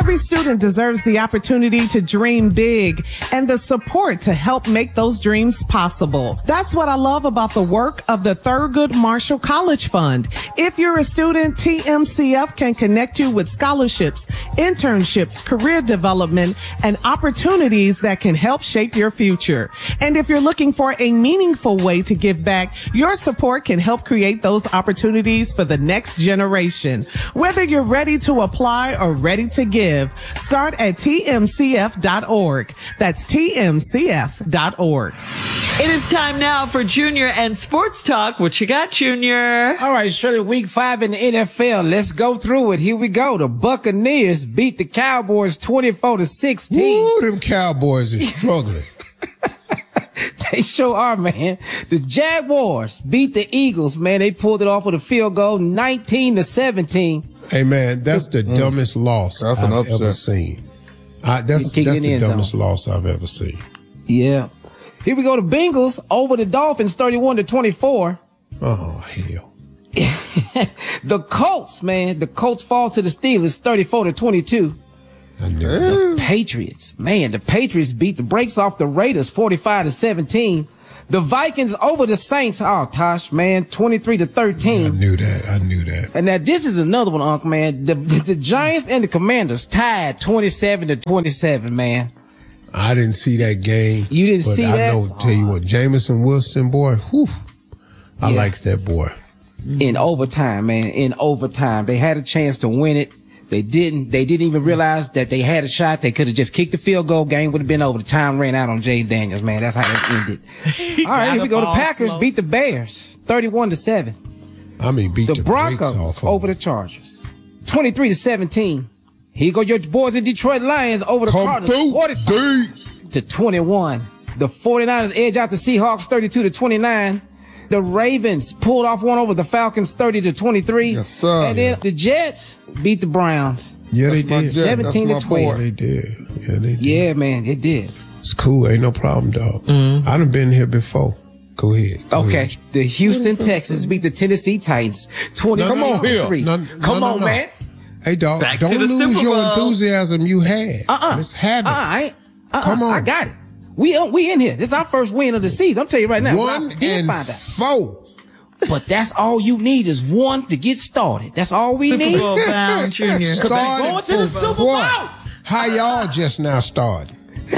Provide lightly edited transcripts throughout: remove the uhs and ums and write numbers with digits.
Every student deserves the opportunity to dream big and the support to help make those dreams possible. That's what I love about the work of the Thurgood Marshall College Fund. If you're a student, TMCF can connect you with scholarships, internships, career development, and opportunities that can help shape your future. And if you're looking for a meaningful way to give back, your support can help create those opportunities for the next generation. Whether you're ready to apply or ready to give, start at tmcf.org. That's tmcf.org. It is time now for Junior and Sports Talk. What you got, Junior? All right, Shirley, week 5 in the NFL. Let's go through it. Here we go. The Buccaneers beat the Cowboys 24-16. Ooh, them Cowboys are struggling. They sure are, man. The Jaguars beat the Eagles, man. They pulled it off with a field goal, 19-17. Hey, man, that's the dumbest loss I've ever seen. That's the dumbest loss I've ever seen. Yeah. Here we go. The Bengals over the Dolphins, 31-24. Oh, hell. The Colts, man. The Colts fall to the Steelers, 34-22. The Patriots, man, the Patriots beat the brakes off the Raiders 45-17. The Vikings over the Saints. Oh, Tosh, man, 23-13. I knew that. And now this is another one, Unc, man. The Giants and the Commanders tied 27-27, man. I didn't see that game. You didn't see that? I know, tell you what, Jameson Wilson, boy, whew, I likes that boy. In overtime, man, in overtime. They had a chance to win it. They didn't even realize that they had a shot. They could have just kicked the field goal. Game would have been over. The time ran out on Jay Daniels, man. That's how it ended. All right, here we go. The Packers beat the Bears 31-7. Beat the Broncos over the Chargers 23-17. Here you go, your boys in Detroit Lions over the Cardinals 45-21. The 49ers edge out the Seahawks 32-29. The Ravens pulled off one over the Falcons 30-23. Yes, sir. And then the Jets beat the Browns. Yeah, they did. 17-12. They did. Yeah, they did. Yeah, man, it did. It's cool. Ain't no problem, dog. I done been here before. Go ahead. Okay. The Houston Texans beat the Tennessee Titans 26-3. Come on, man. Hey, dog, don't lose your enthusiasm you had. Let's have it. Come on. I got it. We in here. This is our first win of the season. I'm telling you right now. 1-4. But that's all you need is one to get started. That's all we need. Super Bowl bound, Junior. Going to the Super Bowl. How y'all just now started?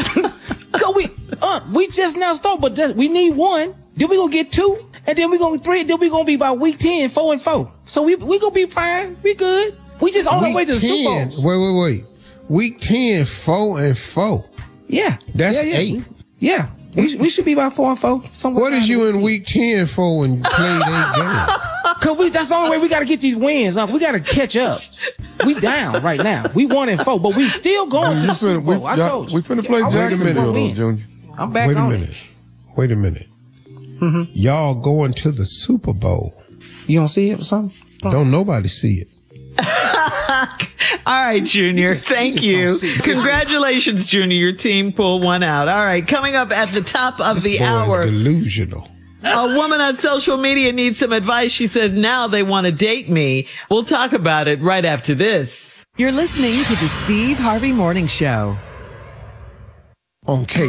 We just now started, but we need one. Then we gonna get 2, and then we gonna 3. Then we gonna be by week 10, 4-4. So we gonna be fine. We good. We just on our way to the Super Bowl. Wait. Week 10, 4-4. Yeah. That's 8. Yeah. We should be about 4-4. What is you in week 10 for when you played 8 games? Cause that's the only way we gotta get these wins. We gotta catch up. We down right now. We 1-4, but we still going to the Super Bowl. I told you. We finna play Jacksonville, Junior. I'm back on it. Wait a minute. Y'all going to the Super Bowl. You don't see it or something? Don't nobody see it. All right, Junior. Thank you. Congratulations, Junior. Your team pulled one out. All right. Coming up at the top of the hour. Delusional. A woman on social media needs some advice. She says now they want to date me. We'll talk about it right after this. You're listening to the Steve Harvey Morning Show. On K